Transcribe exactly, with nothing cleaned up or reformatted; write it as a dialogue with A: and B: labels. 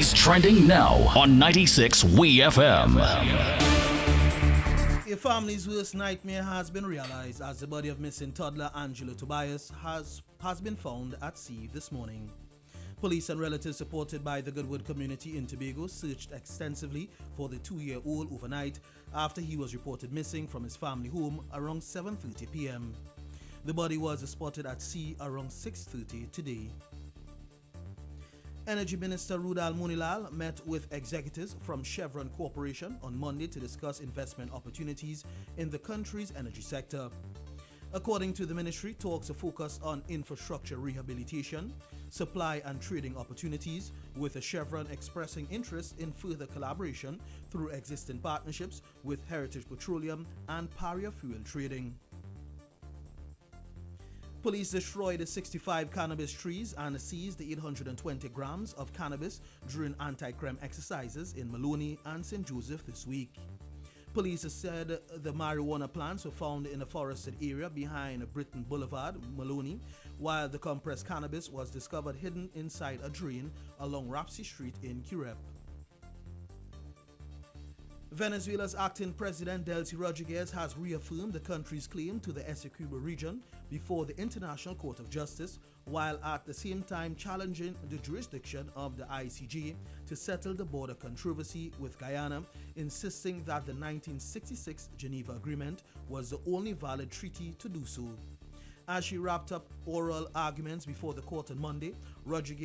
A: Stories trending now on ninety-six W E F M.
B: A family's worst nightmare has been realized as the body of missing toddler Angelo Tobias has, has been found at sea this morning. Police and relatives supported by the Goodwood community in Tobago searched extensively for the two-year-old overnight after he was reported missing from his family home around seven thirty p.m. The body was spotted at sea around six thirty today. Energy Minister Rudal Munilal met with executives from Chevron Corporation on Monday to discuss investment opportunities in the country's energy sector. According to the ministry, talks are focused on infrastructure rehabilitation, supply and trading opportunities, with a Chevron expressing interest in further collaboration through existing partnerships with Heritage Petroleum and Paria Fuel Trading. Police destroyed the sixty-five cannabis trees and seized the eight hundred twenty grams of cannabis during anti-crime exercises in Maloney and Saint Joseph this week. Police said the marijuana plants were found in a forested area behind Britain Boulevard, Maloney, while the compressed cannabis was discovered hidden inside a drain along Rapsy Street in Curep. Venezuela's acting president Delcy Rodriguez has reaffirmed the country's claim to the Essequibo region before the International Court of Justice, while at the same time challenging the jurisdiction of the I C J to settle the border controversy with Guyana, insisting that the nineteen sixty-six Geneva Agreement was the only valid treaty to do so. As she wrapped up oral arguments before the court on Monday, Rodriguez